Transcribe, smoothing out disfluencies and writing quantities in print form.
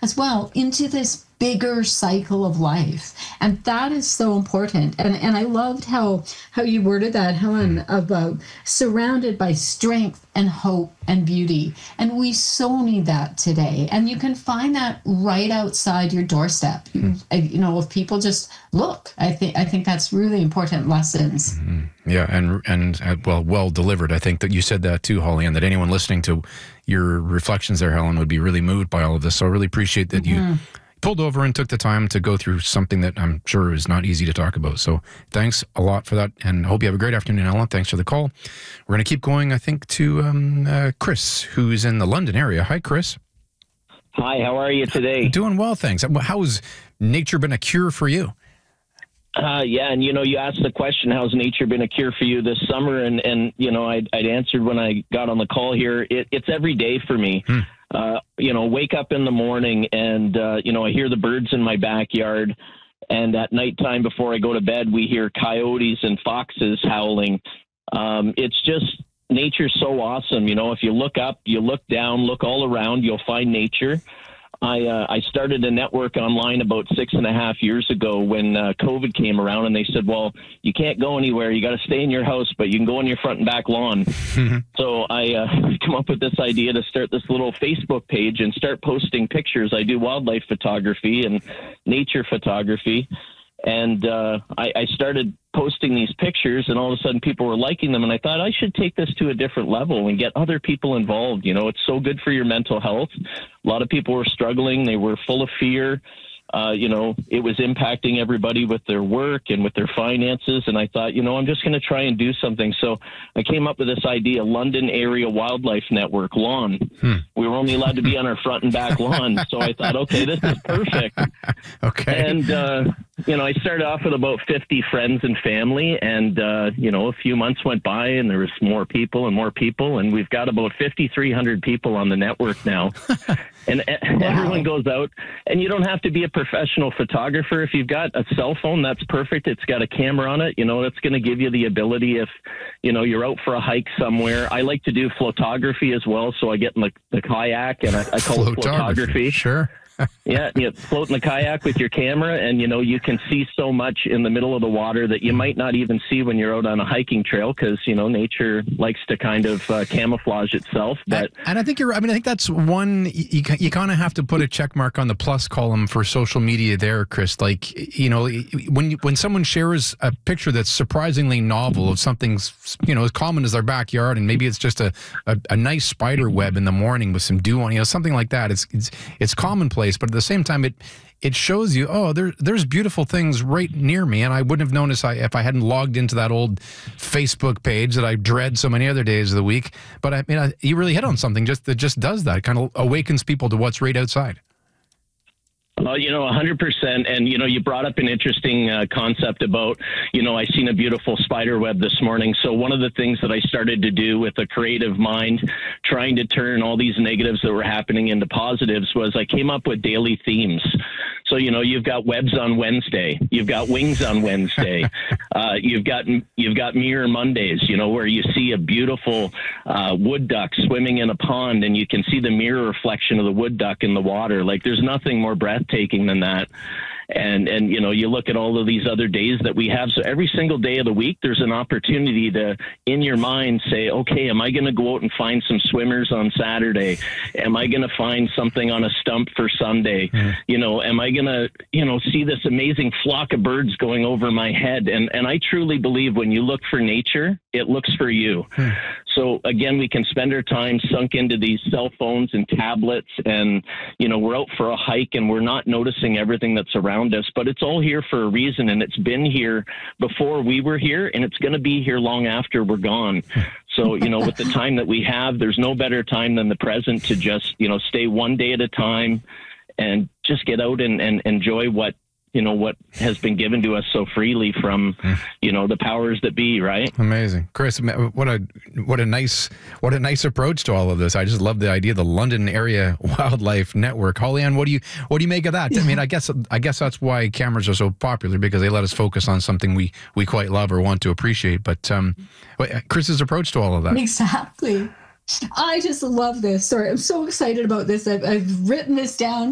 as well into this bigger cycle of life. And that is so important. And I loved how you worded that, Helen, about surrounded by strength and hope and beauty. And we so need that today. And you can find that right outside your doorstep. You know, if people just look, I think that's really important lessons. Yeah, and well delivered. I think that you said that too, Holly, and that anyone listening to your reflections there, Helen, would be really moved by all of this. So I really appreciate that you pulled over and took the time to go through something that I'm sure is not easy to talk about. So thanks a lot for that, and hope you have a great afternoon, Ellen. Thanks for the call. We're going to keep going, I think, to Chris, who's in the London area. Hi, Chris. Hi, how are you today? Doing well, thanks. How has nature been a cure for you? Yeah, and you asked the question, how's nature been a cure for you this summer? And I'd answered when I got on the call here. It's every day for me. Wake up in the morning and, I hear the birds in my backyard. And at nighttime before I go to bed, we hear coyotes and foxes howling. It's just, nature's so awesome. If you look up, you look down, look all around, you'll find nature. I started a network online about 6.5 years ago when COVID came around, and they said, well, you can't go anywhere. You got to stay in your house, but you can go on your front and back lawn. So I come up with this idea to start this little Facebook page and start posting pictures. I do wildlife photography and nature photography. And I started posting these pictures, and all of a sudden people were liking them. And I thought I should take this to a different level and get other people involved. It's so good for your mental health. A lot of people were struggling. They were full of fear. It was impacting everybody with their work and with their finances. And I thought, I'm just going to try and do something. So I came up with this idea, London Area Wildlife Network, LAWN. We were only allowed to be on our front and back lawn. So I thought, okay, this is perfect. Okay. And, I started off with about 50 friends and family. And, a few months went by and there was more people. And we've got about 5,300 people on the network now. And everyone goes out, and you don't have to be a professional photographer. If you've got a cell phone, that's perfect. It's got a camera on it. That's going to give you the ability if, you're out for a hike somewhere. I like to do photography as well. So I get in the kayak, and I call it photography. Sure. Yeah, float in the kayak with your camera, and you can see so much in the middle of the water that you might not even see when you're out on a hiking trail, because nature likes to kind of camouflage itself. But and I think you're. I think that's one you kind of have to put a check mark on the plus column for social media there, Chris. Like when someone shares a picture that's surprisingly novel of something as common as their backyard, and maybe it's just a nice spider web in the morning with some dew on, something like that. It's commonplace. But at the same time, it shows you, there's beautiful things right near me, and I wouldn't have noticed if I hadn't logged into that old Facebook page that I dread so many other days of the week. But you really hit on something that just does that. It kind of awakens people to what's right outside. Well, 100%. And, you brought up an interesting concept about, I seen a beautiful spider web this morning. So one of the things that I started to do with a creative mind, trying to turn all these negatives that were happening into positives, was I came up with daily themes. So, you've got webs on Wednesday, you've got wings on Wednesday, you've got mirror Mondays, where you see a beautiful wood duck swimming in a pond, and you can see the mirror reflection of the wood duck in the water. Like, there's nothing more breathtaking than that. And you look at all of these other days that we have. So every single day of the week, there's an opportunity to, in your mind, say, okay, am I going to go out and find some swimmers on Saturday? Am I going to find something on a stump for Sunday? Am I going to, see this amazing flock of birds going over my head? And I truly believe when you look for nature, it looks for you. So again, we can spend our time sunk into these cell phones and tablets, and, we're out for a hike and we're not noticing everything that's around us, but it's all here for a reason. And it's been here before we were here, and it's going to be here long after we're gone. So, with the time that we have, there's no better time than the present to just, stay one day at a time and just get out and enjoy what has been given to us so freely from, the powers that be, right? Amazing. Chris, what a nice approach to all of this. I just love the idea of the London Area Wildlife Network. Holly-Ann, what do you make of that? I guess that's why cameras are so popular, because they let us focus on something we quite love or want to appreciate. But Chris's approach to all of that. Exactly. I just love this. Sorry, I'm so excited about this. I've written this down.